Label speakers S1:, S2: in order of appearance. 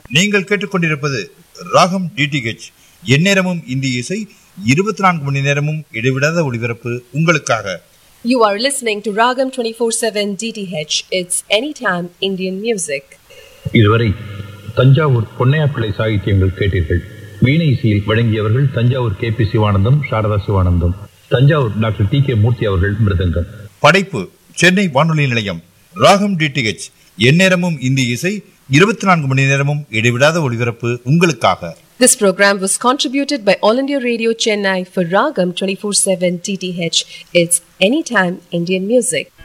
S1: நீங்கள் கேட்டுக்கொண்டிருப்பது ராகம் DTH. எந்நேரமும் இந்திய இசை, 24 மணி நேரமும் இடைவிடாத ஒளிபரப்பு உங்களுக்காக.
S2: You are listening to Ragam 24/7 DTH. It's anytime Indian music.
S3: இதுவரை தஞ்சாவூர் பொன்னையாப்பிள்ளை சாகித்யங்கள் கேட்டீர்கள். வீணை இசையில் வழங்கியவர்கள் Thanjavur KP Sivanandam, Saradha Sivanandam. Thanjavur doctor TK மூர்த்தி அவர்கள் மிருதங்கம்.
S1: படைப்பு சென்னை வானொலி நிலையம். ராகம் DTH. எந்நேரமும் இந்திய இசை, 24 மணி நேரமும் இடைவிடாத ஒளிபரப்பு உங்களுக்காக.
S2: This program was contributed by All India Radio Chennai for Ragam 24/7 DTH. It's anytime Indian music.